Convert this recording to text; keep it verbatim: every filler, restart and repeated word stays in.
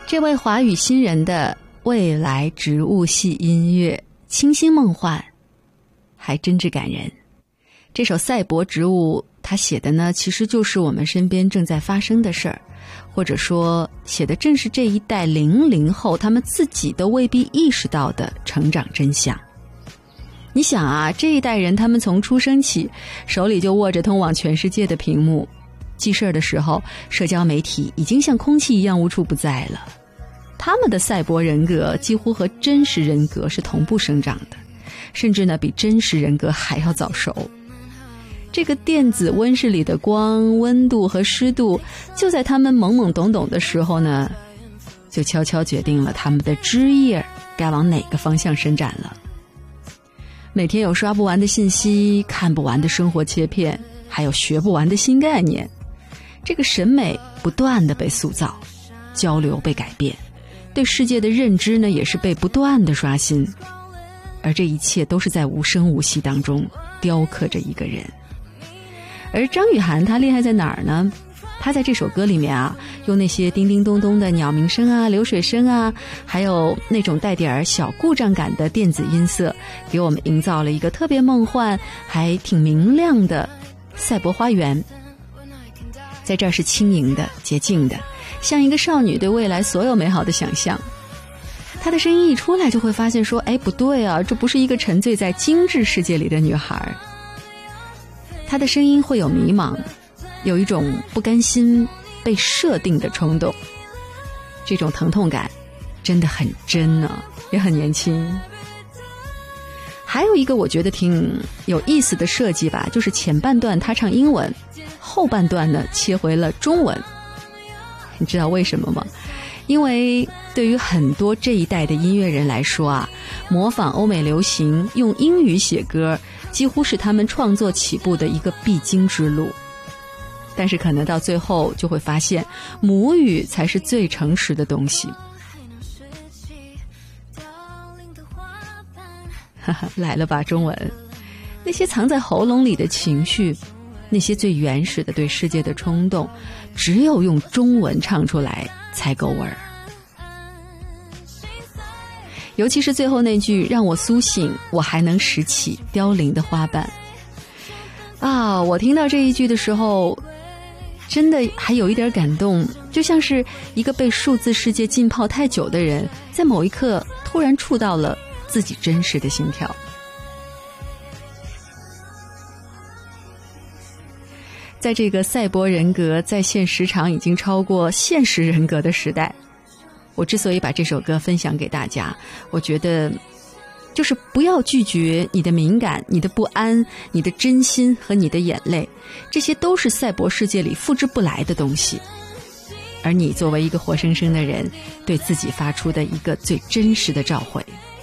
这位华语新人的未来植物系音乐清新梦幻，还真挚感人。这首《赛博植物》他写的呢，其实就是我们身边正在发生的事儿，或者说写的正是这一代零零后他们自己都未必意识到的成长真相。你想啊，这一代人他们从出生起手里就握着通往全世界的屏幕，记事儿的时候社交媒体已经像空气一样无处不在了。他们的赛博人格几乎和真实人格是同步生长的，甚至呢比真实人格还要早熟。这个电子温室里的光、温度和湿度，就在他们懵懵懂懂的时候呢，就悄悄决定了他们的枝叶该往哪个方向伸展了。每天有刷不完的信息，看不完的生活切片，还有学不完的新概念。这个审美不断地被塑造，交流被改变，对世界的认知呢也是被不断地刷新。而这一切都是在无声无息当中雕刻着一个人。而张雨涵她厉害在哪儿呢？她在这首歌里面啊，用那些叮叮咚咚的鸟鸣声啊、流水声啊，还有那种带点小故障感的电子音色，给我们营造了一个特别梦幻还挺明亮的赛博花园。在这儿是轻盈的、洁净的，像一个少女对未来所有美好的想象。她的声音一出来就会发现说，哎，不对啊，这不是一个沉醉在精致世界里的女孩。她的声音会有迷茫，有一种不甘心被设定的冲动，这种疼痛感真的很真呢、啊，也很年轻。还有一个我觉得挺有意思的设计吧，就是前半段他唱英文，后半段呢切回了中文。你知道为什么吗？因为对于很多这一代的音乐人来说啊，模仿欧美流行用英语写歌几乎是他们创作起步的一个必经之路。但是可能到最后就会发现，母语才是最诚实的东西。哈哈，来了吧中文，那些藏在喉咙里的情绪，那些最原始的对世界的冲动，只有用中文唱出来才够味儿。尤其是最后那句让我苏醒，我还能拾起凋零的花瓣啊！我听到这一句的时候真的还有一点感动，就像是一个被数字世界浸泡太久的人，在某一刻突然触到了自己真实的心跳。在这个赛博人格在线时长已经超过现实人格的时代，我之所以把这首歌分享给大家，我觉得就是不要拒绝你的敏感、你的不安、你的真心和你的眼泪，这些都是赛博世界里复制不来的东西。而你作为一个活生生的人，对自己发出的一个最真实的召回。